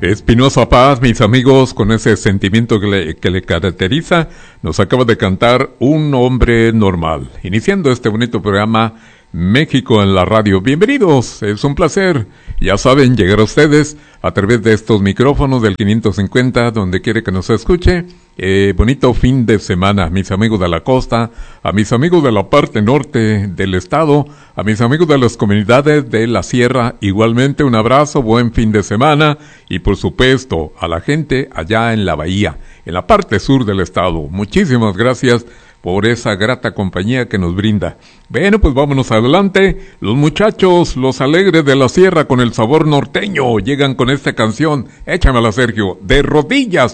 Espinosa Paz, mis amigos, con ese sentimiento que le caracteriza, nos acaba de cantar Un Hombre Normal, iniciando este bonito programa México en la Radio. Bienvenidos, es un placer, ya saben, llegar a ustedes a través de estos micrófonos del 550, donde quiere que nos escuche. Bonito fin de semana, mis amigos de la costa, a mis amigos de la parte norte del estado, a mis amigos de las comunidades de la sierra, igualmente un abrazo, buen fin de semana, y por supuesto a la gente allá en la bahía, en la parte sur del estado. Muchísimas gracias por esa grata compañía que nos brinda. Bueno, pues vámonos adelante. Los muchachos, los alegres de la sierra con el sabor norteño, llegan con esta canción, échamela Sergio, de rodillas